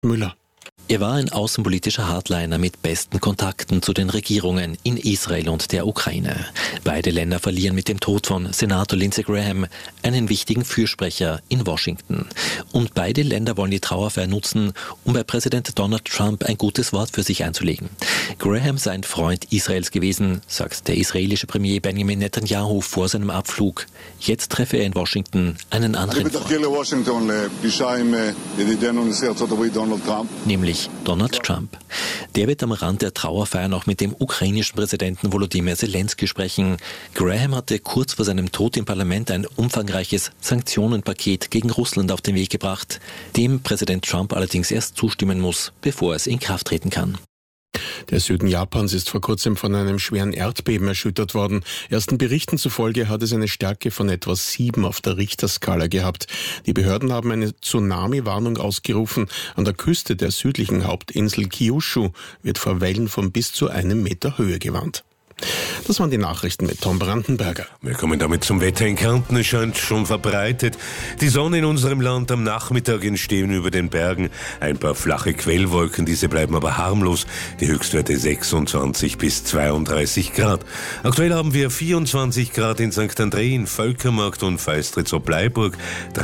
Müller. Er war ein außenpolitischer Hardliner mit besten Kontakten zu den Regierungen in Israel und der Ukraine. Beide Länder verlieren mit dem Tod von Senator Lindsey Graham einen wichtigen Fürsprecher in Washington. Und beide Länder wollen die Trauerfeier nutzen, um bei Präsident Donald Trump ein gutes Wort für sich einzulegen. Graham sei ein Freund Israels gewesen, sagt der israelische Premier Benjamin Netanyahu vor seinem Abflug. Jetzt treffe er in Washington einen anderen Freund, nämlich Donald Trump. Der wird am Rand der Trauerfeier noch mit dem ukrainischen Präsidenten Volodymyr Zelensky sprechen. Graham hatte kurz vor seinem Tod im Parlament ein umfangreiches Sanktionenpaket gegen Russland auf den Weg gebracht, dem Präsident Trump allerdings erst zustimmen muss, bevor es in Kraft treten kann. Der Süden Japans ist vor kurzem von einem schweren Erdbeben erschüttert worden. Ersten Berichten zufolge hat es eine Stärke von etwa 7 auf der Richterskala gehabt. Die Behörden haben eine Tsunami-Warnung ausgerufen. An der Küste der südlichen Hauptinsel Kyushu wird vor Wellen von bis zu 1 Meter Höhe gewarnt. Das waren die Nachrichten mit Tom Brandenberger. Wir kommen damit zum Wetter in Kärnten. Es scheint schon verbreitet. Die Sonne in unserem Land. Am Nachmittag entstehen über den Bergen ein paar flache Quellwolken. Diese bleiben aber harmlos. Die Höchstwerte 26 bis 32 Grad. Aktuell haben wir 24 Grad in St. André, in Völkermarkt und Feistritz-ob-Leiburg,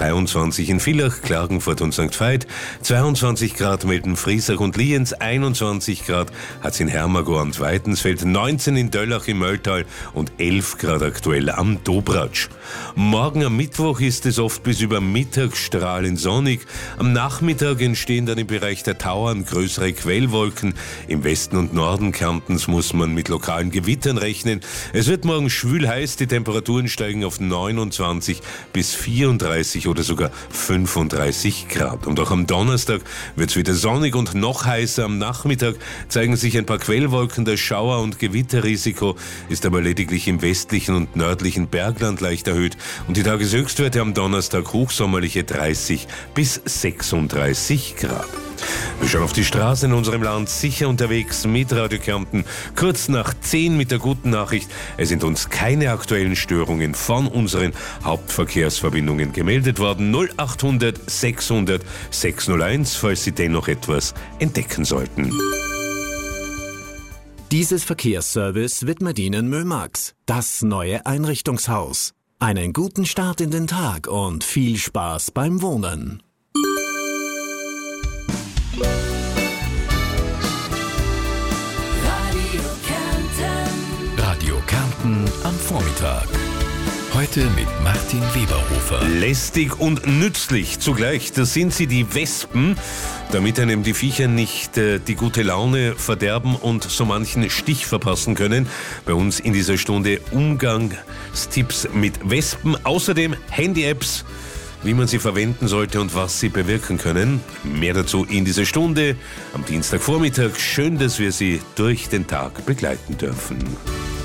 23 in Villach, Klagenfurt und St. Veit, 22 Grad melden Friesach und Lienz, 21 Grad hat's in Hermagor und Weitensfeld, 19 in Döllach im Mölltal und 11 Grad aktuell am Dobratsch. Morgen am Mittwoch ist es oft bis über Mittag strahlend sonnig. Am Nachmittag entstehen dann im Bereich der Tauern größere Quellwolken. Im Westen und Norden Kärntens muss man mit lokalen Gewittern rechnen. Es wird morgen schwül heiß, die Temperaturen steigen auf 29 bis 34 oder sogar 35 Grad. Und auch am Donnerstag wird es wieder sonnig und noch heißer. Am Nachmittag zeigen sich ein paar Quellwolken, das Schauer- und Gewitterrisiko ist aber lediglich im westlichen und nördlichen Bergland leicht erhöht und die Tageshöchstwerte am Donnerstag hochsommerliche 30 bis 36 Grad. Wir schauen auf die Straße in unserem Land, sicher unterwegs mit Radio Kärnten. Kurz nach 10 mit der guten Nachricht, es sind uns keine aktuellen Störungen von unseren Hauptverkehrsverbindungen gemeldet worden. 0800 600 601, falls Sie dennoch etwas entdecken sollten. Dieses Verkehrsservice widmet Ihnen Mömax, das neue Einrichtungshaus. Einen guten Start in den Tag und viel Spaß beim Wohnen. Radio Kärnten am Vormittag. Heute mit Martin Weberhofer. Lästig und nützlich zugleich, das sind sie, die Wespen, damit einem die Viecher nicht die gute Laune verderben und so manchen Stich verpassen können. Bei uns in dieser Stunde Umgangstipps mit Wespen, außerdem Handy-Apps, wie man sie verwenden sollte und was sie bewirken können. Mehr dazu in dieser Stunde am Dienstagvormittag. Schön, dass wir Sie durch den Tag begleiten dürfen.